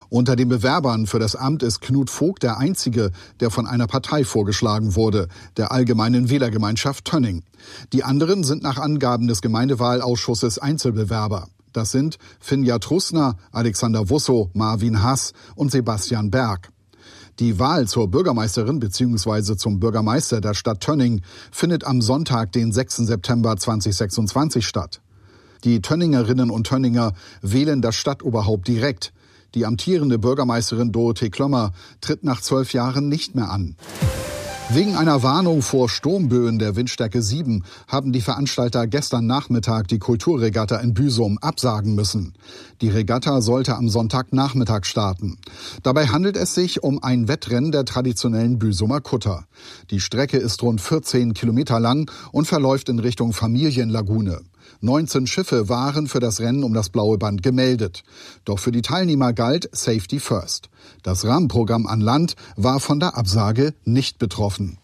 Unter den Bewerbern für das Amt ist Knut Vogt der einzige, der von einer Partei vorgeschlagen wurde, der Allgemeinen Wählergemeinschaft Tönning. Die anderen sind nach Angaben des Gemeindewahlausschusses Einzelbewerber. Das sind Finja Trusner, Alexander Wussow, Marvin Hass und Sebastian Berg. Die Wahl zur Bürgermeisterin bzw. zum Bürgermeister der Stadt Tönning findet am Sonntag, den 6. September 2026 statt. Die Tönningerinnen und Tönninger wählen das Stadtoberhaupt direkt. Die amtierende Bürgermeisterin Dorothee Klömmer tritt nach 12 Jahren nicht mehr an. Wegen einer Warnung vor Sturmböen der Windstärke 7 haben die Veranstalter gestern Nachmittag die Kulturregatta in Büsum absagen müssen. Die Regatta sollte am Sonntagnachmittag starten. Dabei handelt es sich um ein Wettrennen der traditionellen Büsumer Kutter. Die Strecke ist rund 14 Kilometer lang und verläuft in Richtung Familienlagune. 19 Schiffe waren für das Rennen um das blaue Band gemeldet. Doch für die Teilnehmer galt Safety First. Das Rahmenprogramm an Land war von der Absage nicht betroffen.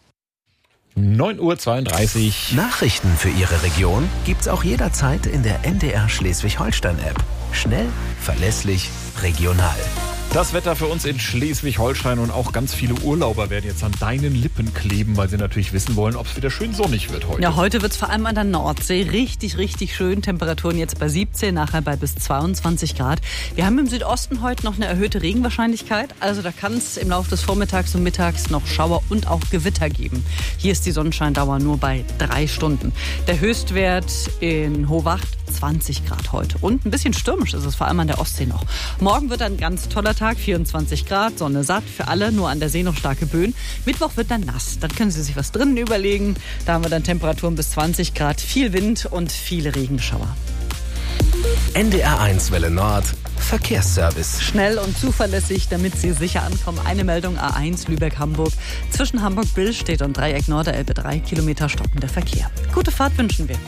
9:32 Uhr. Nachrichten für Ihre Region gibt's auch jederzeit in der NDR Schleswig-Holstein-App. Schnell, verlässlich, regional. Das Wetter für uns in Schleswig-Holstein und auch ganz viele Urlauber werden jetzt an deinen Lippen kleben, weil sie natürlich wissen wollen, ob es wieder schön sonnig wird heute. Ja, heute wird es vor allem an der Nordsee richtig, richtig schön. Temperaturen jetzt bei 17, nachher bei bis 22 Grad. Wir haben im Südosten heute noch eine erhöhte Regenwahrscheinlichkeit. Also da kann es im Laufe des Vormittags und Mittags noch Schauer und auch Gewitter geben. Hier ist die Sonnenscheindauer nur bei 3 Stunden. Der Höchstwert in Hohwacht 20 Grad heute. Und ein bisschen stürmisch ist es vor allem an der Ostsee noch. Morgen wird ein ganz toller Tag, 24 Grad, Sonne satt für alle, nur an der See noch starke Böen. Mittwoch wird dann nass, dann können Sie sich was drinnen überlegen. Da haben wir dann Temperaturen bis 20 Grad, viel Wind und viele Regenschauer. NDR1 Welle Nord, Verkehrsservice. Schnell und zuverlässig, damit Sie sicher ankommen. Eine Meldung A1 Lübeck-Hamburg. Zwischen Hamburg-Billstedt und Dreieck Norderelbe 3 Kilometer stockender Verkehr. Gute Fahrt wünschen wir.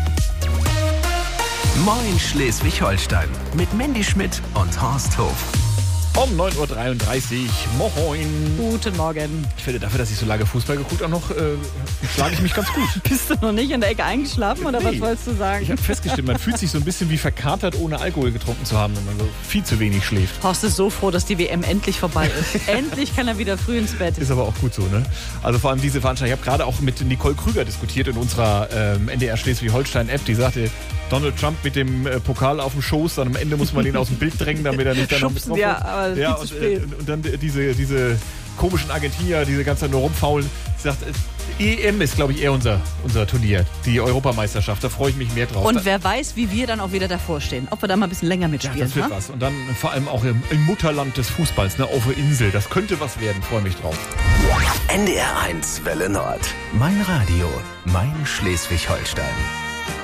Moin Schleswig-Holstein mit Mandy Schmidt und Horst Hof. Um 9:33 Uhr. Moin. Guten Morgen. Ich finde, dafür, dass ich so lange Fußball geguckt habe, schlage ich mich ganz gut. Bist du noch nicht in der Ecke eingeschlafen oder was wolltest du sagen? Ich habe festgestellt, man fühlt sich so ein bisschen wie verkatert, ohne Alkohol getrunken zu haben, wenn man so viel zu wenig schläft. Horst ist so froh, dass die WM endlich vorbei ist. Endlich kann er wieder früh ins Bett. Ist aber auch gut so, ne? Also vor allem diese Veranstaltung. Ich habe gerade auch mit Nicole Krüger diskutiert in unserer NDR Schleswig-Holstein-App. Die sagte, Donald Trump mit dem Pokal auf dem Schoß, dann am Ende muss man ihn aus dem Bild drängen, damit er nicht dann noch mit drauf ja, aber viel zu spät. Und dann diese komischen Argentinier, diese ganze Zeit nur rumfaulen. Sie sagt, EM ist, glaube ich, eher unser Turnier, die Europameisterschaft. Da freue ich mich mehr drauf. Und wer weiß, wie wir dann auch wieder davor stehen. Ob wir da mal ein bisschen länger mitspielen. Ja, das wird was. Und dann vor allem auch im Mutterland des Fußballs, ne, auf der Insel. Das könnte was werden. Freue mich drauf. NDR1 Welle Nord. Mein Radio. Mein Schleswig-Holstein.